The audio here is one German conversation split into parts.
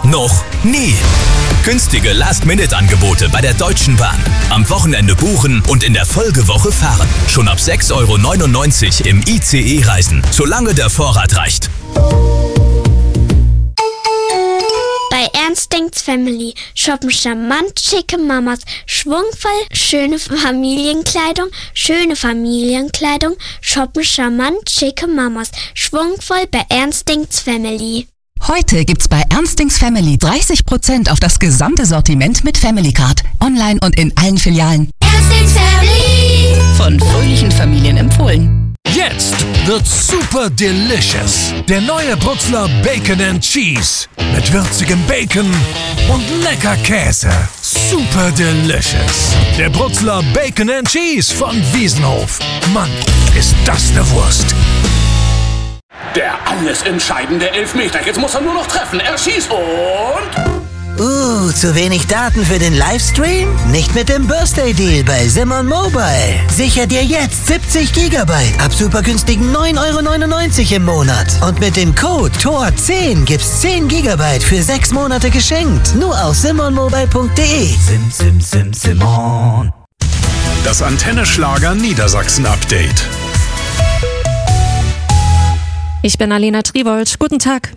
noch nie. Günstige Last-Minute-Angebote bei der Deutschen Bahn. Am Wochenende buchen und in der Folgewoche fahren. Schon ab 6,99 € im ICE reisen, solange der Vorrat reicht. Bei Ernst denkt's Family shoppen charmant schicke Mamas, schwungvoll schöne Familienkleidung, shoppen charmant schicke Mamas, schwungvoll bei Ernst denkt's Family. Heute gibt's bei Ernst denkt's Family 30% auf das gesamte Sortiment mit Family Card. Online und in allen Filialen. Ernst denkt's Family. Von fröhlichen Familien empfohlen. Jetzt wird's super delicious. Der neue Brutzler Bacon and Cheese. Mit würzigem Bacon und lecker Käse. Super delicious. Der Brutzler Bacon and Cheese von Wiesenhof. Mann, ist das eine Wurst. Der alles entscheidende Elfmeter. Jetzt muss er nur noch treffen. Er schießt und... zu wenig Daten für den Livestream? Nicht mit dem Birthday Deal bei Simon Mobile. Sicher dir jetzt 70 GB ab super günstigen 9,99 € im Monat. Und mit dem Code TOR10 gibt's 10 GB für 6 Monate geschenkt. Nur auf simonmobile.de. Simon. Das Antenne-Schlager Niedersachsen Update. Ich bin Alena Triwold. Guten Tag.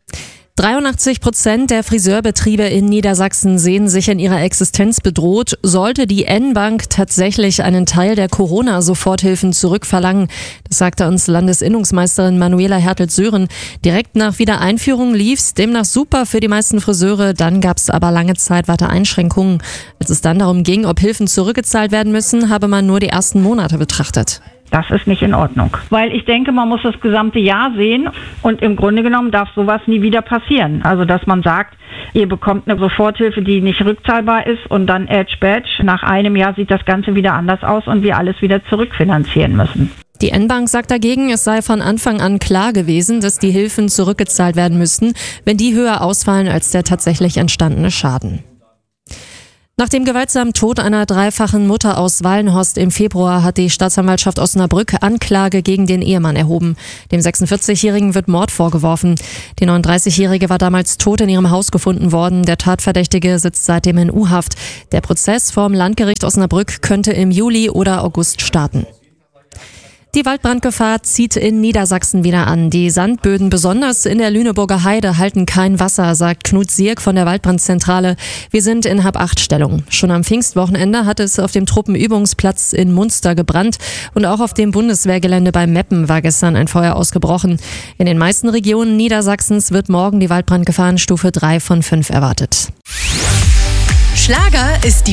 83% der Friseurbetriebe in Niedersachsen sehen sich in ihrer Existenz bedroht, sollte die N-Bank tatsächlich einen Teil der Corona-Soforthilfen zurückverlangen. Das sagte uns Landesinnungsmeisterin Manuela Hertel-Sören. Direkt nach Wiedereinführung lief's demnach super für die meisten Friseure, dann gab's aber lange Zeit weiter Einschränkungen. Als es dann darum ging, ob Hilfen zurückgezahlt werden müssen, habe man nur die ersten Monate betrachtet. Das ist nicht in Ordnung. Weil ich denke, man muss das gesamte Jahr sehen und im Grunde genommen darf sowas nie wieder passieren. Also dass man sagt, ihr bekommt eine Soforthilfe, die nicht rückzahlbar ist und dann Badge, nach einem Jahr sieht das Ganze wieder anders aus und wir alles wieder zurückfinanzieren müssen. Die N-Bank sagt dagegen, es sei von Anfang an klar gewesen, dass die Hilfen zurückgezahlt werden müssten, wenn die höher ausfallen als der tatsächlich entstandene Schaden. Nach dem gewaltsamen Tod einer dreifachen Mutter aus Wallenhorst im Februar hat die Staatsanwaltschaft Osnabrück Anklage gegen den Ehemann erhoben. Dem 46-Jährigen wird Mord vorgeworfen. Die 39-Jährige war damals tot in ihrem Haus gefunden worden. Der Tatverdächtige sitzt seitdem in U-Haft. Der Prozess vorm Landgericht Osnabrück könnte im Juli oder August starten. Die Waldbrandgefahr zieht in Niedersachsen wieder an. Die Sandböden, besonders in der Lüneburger Heide, halten kein Wasser, sagt Knut Sierk von der Waldbrandzentrale. Wir sind in Hab-8-Stellung. Schon am Pfingstwochenende hat es auf dem Truppenübungsplatz in Munster gebrannt und auch auf dem Bundeswehrgelände bei Meppen war gestern ein Feuer ausgebrochen. In den meisten Regionen Niedersachsens wird morgen die Waldbrandgefahr in Stufe 3 von 5 erwartet. Schlager ist die